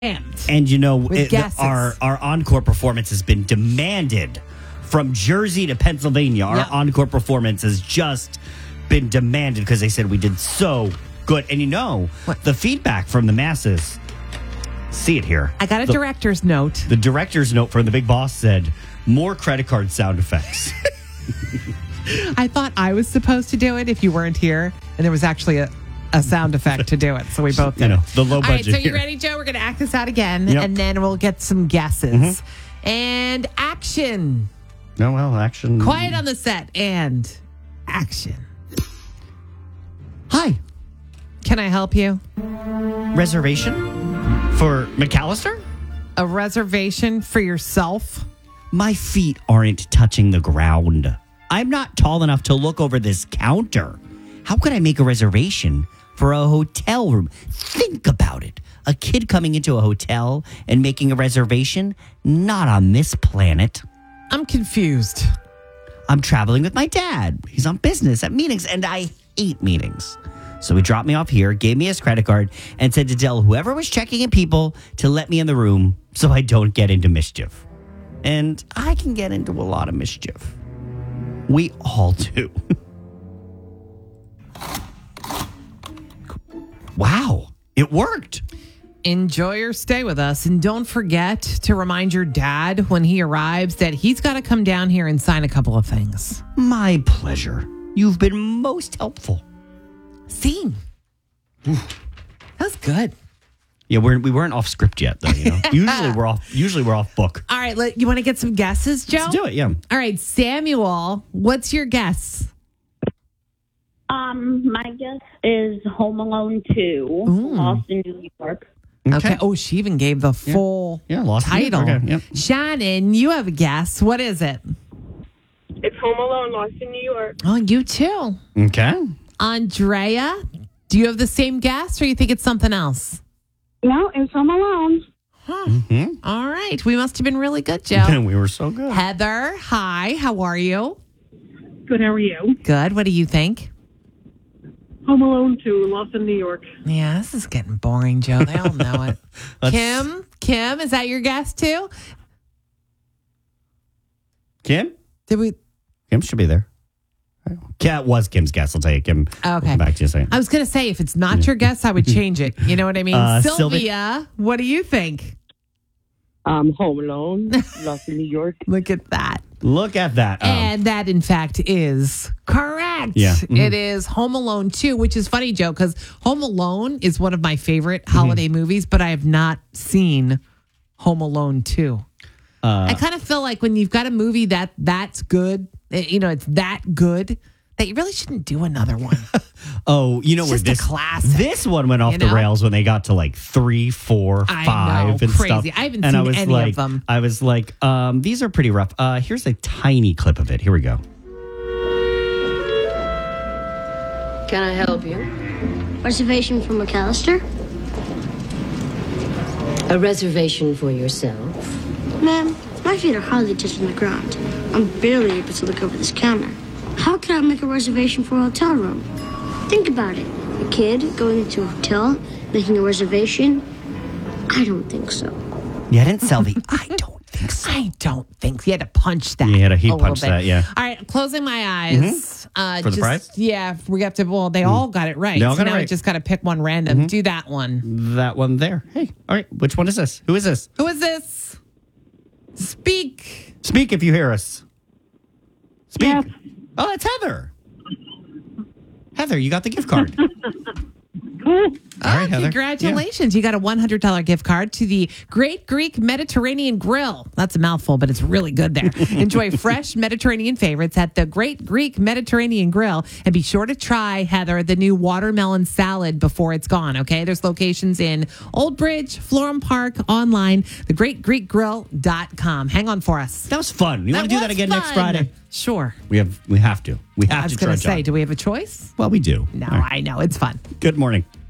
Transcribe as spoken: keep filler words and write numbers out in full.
And you know, With it, the, guesses. our our encore performance has been demanded from Jersey to Pennsylvania. Our Yep. encore performance has just been demanded because they said we did so good. And you know, What? the feedback from the masses. See it here. I got a the, director's note. The director's note from the big boss said more credit card sound effects. I thought I was supposed to do it if you weren't here, and there was actually a, a sound effect to do it. So we both did You know, it. the low All right, budget so you here. ready, Joe? We're going to act this out again, Yep. and then we'll get some guesses. Mm-hmm. And action. No, well, action. Quiet on the set, and action. Hi. Can I help you? Reservation for McAllister? A reservation for yourself? My feet aren't touching the ground. I'm not tall enough to look over this counter. How could I make a reservation for a hotel room? Think about it. A kid coming into a hotel and making a reservation? Not on this planet. I'm confused. I'm traveling with my dad. He's on business at meetings, and I hate meetings. So he dropped me off here, gave me his credit card, and said to tell whoever was checking in people to let me in the room so I don't get into mischief. And I can get into a lot of mischief. We all do. Wow, it worked. Enjoy your stay with us. And don't forget to remind your dad when he arrives that he's got to come down here and sign a couple of things. My pleasure. You've been most helpful. Scene. That was good. Yeah, we're, we weren't off script yet, though. You know, usually we're off. Usually we're off book. All right, let, you want to get some guesses, Joe? Let's do it. Yeah. All right, Samuel, what's your guess? Um, my guess is Home Alone two, Lost in New York. Okay. Oh, she even gave the full Yeah, Lost in New title. York, okay, yep. Shannon, you have a guess. What is it? It's Home Alone, Lost in New York. Oh, you too. Okay. Andrea, do you have the same guess or you think it's something else? No, it's Home Alone. Mm-hmm. All right. We must have been really good, Joe. we were so good. Heather, hi. How are you? Good, how are you? Good. What do you think? Home Alone two, Lost in New York. Yeah, this is getting boring, Joe. They all know it. Let's- Kim, Kim, is that your guess too? Kim? Did we? Kim should be there. Cat was Kim's guess. I'll tell you, Kim. Okay. We'll come back to you in a second. I was going to say, if it's not your guess, I would change it. You know what I mean? Uh, Sylvia, Sylvia- what do you think? Um, Home Alone, Lost in New York. Look at that. Look at that. Um, And that, in fact, is correct. Yeah. Mhm. It is Home Alone two, which is funny, Joe, because Home Alone is one of my favorite Mm-hmm. holiday movies, but I have not seen Home Alone two. Uh, I kind of feel like when you've got a movie that that's good, eh, you know, it's that good, that you really shouldn't do another one. oh, you know where just a this classic, this one went off you the know? rails when they got to like three, four, I five, know, and crazy. stuff. I haven't and seen I was any of like, them. I was like, um, these are pretty rough. Uh, here's a tiny clip of it. Here we go. Can I help you? Reservation for McAllister? A reservation for yourself? Ma'am, my feet are hardly touching the ground. I'm barely able to look over this counter. How can I make a reservation for a hotel room? Think about it. A kid going into a hotel, making a reservation? I don't think so. Yeah, I didn't sell the. I don't think so. I don't think he had to punch that. Yeah, he a little punched bit. that, yeah. All right, closing my eyes. Uh, For the just, prize? Yeah, we have to. Well, they all got it right. They all so got it now we right. just got to pick one random. Do that one. That one there. Hey, all right. Which one is this? Who is this? Who is this? Speak. Speak if you hear us. Speak. Yes. Oh, that's Heather. Heather, you got the gift card. Cool. All right, oh, Heather. congratulations. You got a one hundred dollars gift card to the Great Greek Mediterranean Grill. That's a mouthful, but it's really good there. Enjoy fresh Mediterranean favorites at the Great Greek Mediterranean Grill. And be sure to try, Heather, the new watermelon salad before it's gone, okay? There's locations in Old Bridge, Florham Park, online, the great greek grill dot com. Hang on for us. That was fun. You want to do that was again next fun. Friday? Sure. We have. We have to. We have I was to going try to say, John. do we have a choice? Well, we do. No, All right. I know. It's fun. Good morning.